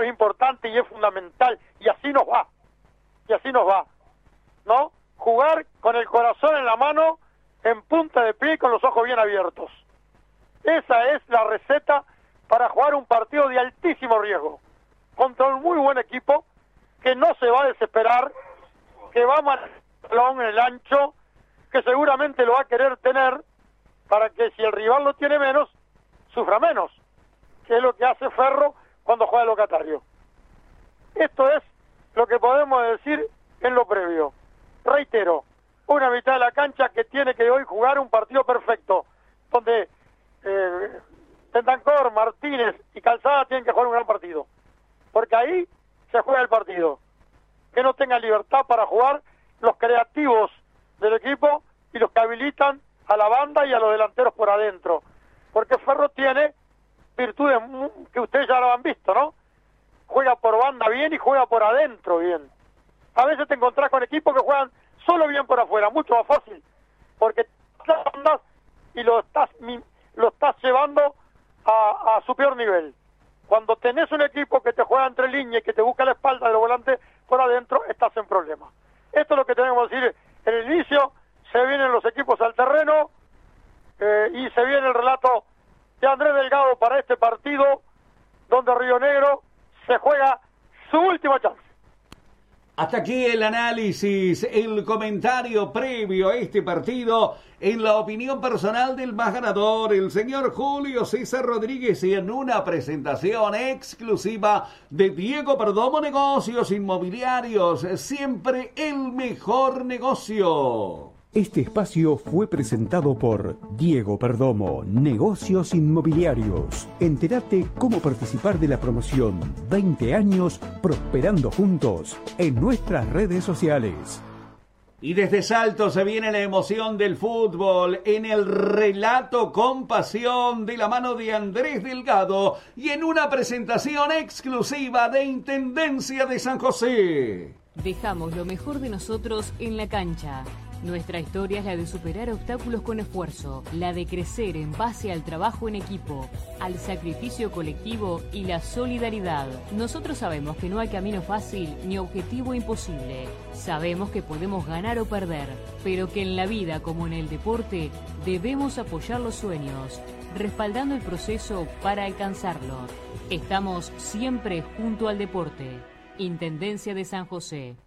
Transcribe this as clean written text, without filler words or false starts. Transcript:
es importante y es fundamental, y así nos va, ¿no? Jugar con el corazón en la mano, en punta de pie y con los ojos bien abiertos. Esa es la receta para jugar un partido de altísimo riesgo, contra un muy buen equipo, que no se va a desesperar, que va a manejar el balón en el ancho, que seguramente lo va a querer tener, para que si el rival lo tiene menos, sufra menos, que es lo que hace Ferro cuando juega el locatario. Esto es lo que podemos decir en lo previo. Reitero, una mitad de la cancha que tiene que hoy jugar un partido perfecto, donde Bentancor, Martínez y Calzada tienen que jugar un gran partido, porque ahí se juega el partido. Que no tengan libertad para jugar los creativos del equipo y los que habilitan a la banda y a los delanteros por adentro, porque Ferro tiene virtudes que ustedes ya lo han visto, ¿no? Juega por banda bien y juega por adentro bien. A veces te encontrás con equipos que juegan solo bien por afuera, mucho más fácil, porque las bandas y lo estás llevando a su peor nivel. Cuando tenés un equipo que te juega entre líneas y que te busca la espalda de los volantes por adentro, estás en problemas. Esto es lo que tenemos que decir en el inicio. Se vienen los equipos al terreno y se viene el relato de Andrés Delgado para este partido, donde Río Negro se juega su última chance. Hasta aquí el análisis, el comentario previo a este partido, en la opinión personal del más ganador, el señor Julio César Rodríguez, y en una presentación exclusiva de Diego Perdomo Negocios Inmobiliarios, siempre el mejor negocio. Este espacio fue presentado por Diego Perdomo, Negocios Inmobiliarios. Entérate cómo participar de la promoción 20 años prosperando juntos en nuestras redes sociales. Y desde Salto se viene la emoción del fútbol en el relato con pasión de la mano de Andrés Delgado y en una presentación exclusiva de Intendencia de San José. Dejamos lo mejor de nosotros en la cancha. Nuestra historia es la de superar obstáculos con esfuerzo, la de crecer en base al trabajo en equipo, al sacrificio colectivo y la solidaridad. Nosotros sabemos que no hay camino fácil ni objetivo imposible. Sabemos que podemos ganar o perder, pero que en la vida como en el deporte debemos apoyar los sueños, respaldando el proceso para alcanzarlo. Estamos siempre junto al deporte. Intendencia de San José.